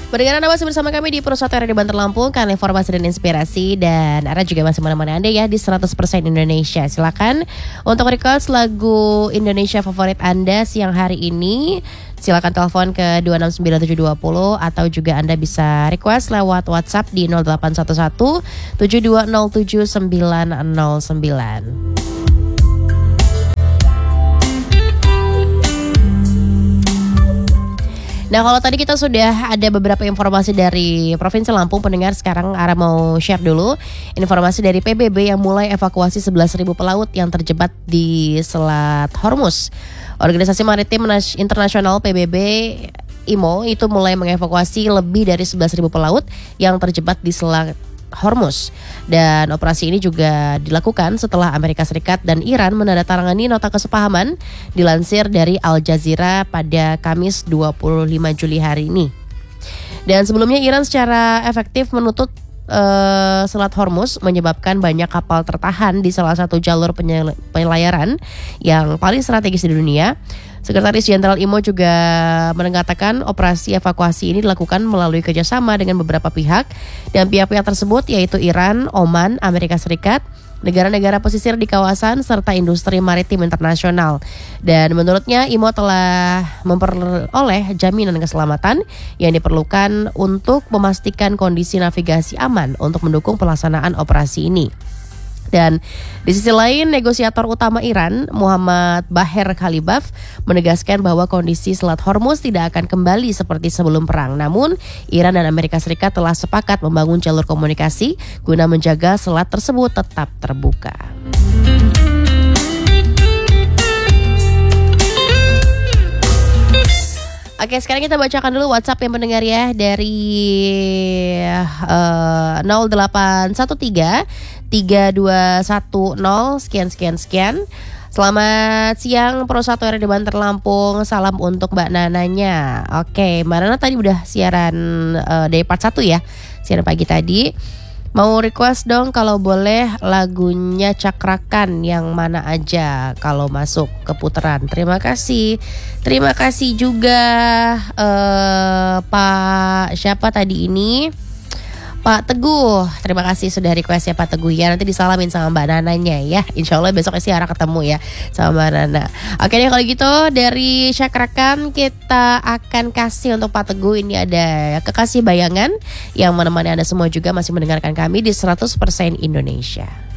Pendengar Anda masih bersama kami di Pro1 Radio Banter Lampung, karena informasi dan inspirasi. Dan Anda juga masih menemani Anda ya di 100% Indonesia. Silakan untuk request lagu Indonesia favorit Anda siang hari ini. Silakan telepon ke 269720 atau juga Anda bisa request lewat WhatsApp di 0811 7207 909. Nah, kalau tadi kita sudah ada beberapa informasi dari Provinsi Lampung, pendengar, sekarang Ara mau share dulu informasi dari PBB yang mulai evakuasi 11.000 pelaut yang terjebak di Selat Hormuz. Organisasi Maritim Internasional PBB IMO itu mulai mengevakuasi lebih dari 11.000 pelaut yang terjebak di Selat Hormuz. Dan operasi ini juga dilakukan setelah Amerika Serikat dan Iran menandatangani nota kesepahaman, dilansir dari Al Jazeera pada Kamis 25 Juli hari ini. Dan sebelumnya Iran secara efektif menutup Selat Hormuz, menyebabkan banyak kapal tertahan di salah satu jalur pelayaran yang paling strategis di dunia. Sekretaris Jenderal IMO juga mengatakan operasi evakuasi ini dilakukan melalui kerjasama dengan beberapa pihak, dan pihak-pihak tersebut yaitu Iran, Oman, Amerika Serikat, negara-negara pesisir di kawasan, serta industri maritim internasional. Dan menurutnya IMO telah memperoleh jaminan keselamatan yang diperlukan untuk memastikan kondisi navigasi aman untuk mendukung pelaksanaan operasi ini. Dan di sisi lain, negosiator utama Iran, Muhammad Baher Khalibaf, menegaskan bahwa kondisi Selat Hormuz tidak akan kembali seperti sebelum perang. Namun, Iran dan Amerika Serikat telah sepakat membangun jalur komunikasi guna menjaga selat tersebut tetap terbuka. Oke, sekarang kita bacakan dulu WhatsApp yang mendengar ya dari 0813 3210 sekian. Selamat siang Pro1 Radio Banter Lampung. Salam untuk Mbak Nananya. Oke, Mbak Nana tadi udah siaran dari part 1 ya. Siaran pagi tadi. Mau request dong kalau boleh lagunya Cakrakan yang mana aja kalau masuk ke putaran. Terima kasih. Terima kasih juga Pak siapa tadi ini? Pak Teguh, terima kasih sudah request ya Pak Teguh ya. Nanti disalamin sama Mbak Nananya ya. Insya Allah besok sih Ara ketemu ya sama Mbak Nana. Oke deh kalau gitu dari Cakrakan kita akan kasih untuk Pak Teguh. Ini ada Kekasih Bayangan yang menemani Anda semua juga masih mendengarkan kami di 100% Indonesia.